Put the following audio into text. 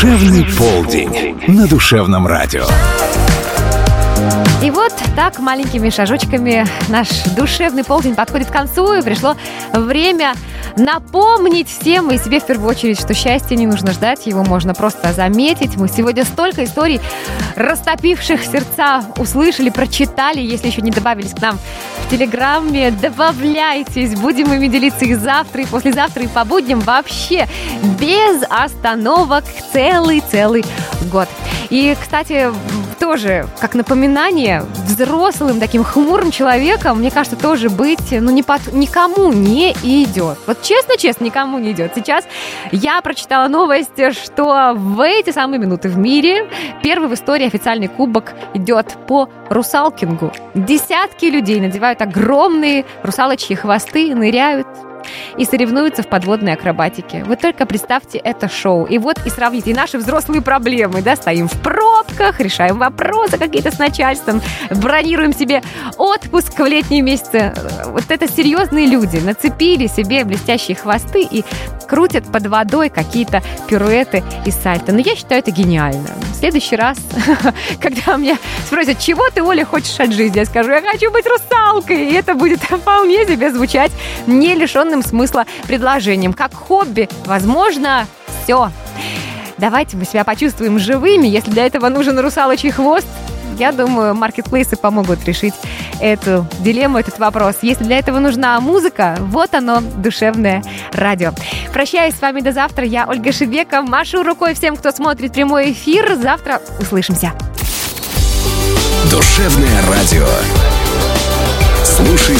Душевный полдень на Душевном радио. И вот так маленькими шажочками наш душевный полдень подходит к концу, и пришло время напомнить всем и себе в первую очередь, что счастье не нужно ждать, его можно просто заметить. Мы сегодня столько историй, растопивших сердца, услышали, прочитали. Если еще не добавились к нам в Телеграме, добавляйтесь, будем ими делиться и завтра, и послезавтра, и по будням, вообще без остановок целый год. И, кстати, тоже, как напоминание, взрослым таким хмурым человеком, мне кажется, тоже быть, никому не идет. Вот честно, никому не идет. Сейчас я прочитала новость, что в эти самые минуты в мире первый в истории официальный кубок идет по русалкингу. Десятки людей надевают огромные русалочьи хвосты, ныряют и соревнуются в подводной акробатике. Вы только представьте это шоу. И вот и сравните и наши взрослые проблемы. Да, стоим в пробках, решаем вопросы какие-то с начальством, бронируем себе отпуск в летние месяцы. Вот это серьезные люди. Нацепили себе блестящие хвосты и крутят под водой какие-то пируэты и сальто. Но я считаю это гениально. В следующий раз, когда меня спросят, чего ты, Оля, хочешь от жизни, я скажу, я хочу быть русалкой. И это будет вполне себе звучать не лишенным смысла предложением. Как хобби, возможно, все. Давайте мы себя почувствуем живыми. Если для этого нужен русалочий хвост, я думаю, маркетплейсы помогут решить эту дилемму, этот вопрос. Если для этого нужна музыка, вот оно, душевное радио. Прощаюсь с вами до завтра. Я Ольга Шебека. Машу рукой всем, кто смотрит прямой эфир. Завтра услышимся. Душевное радио. Слушай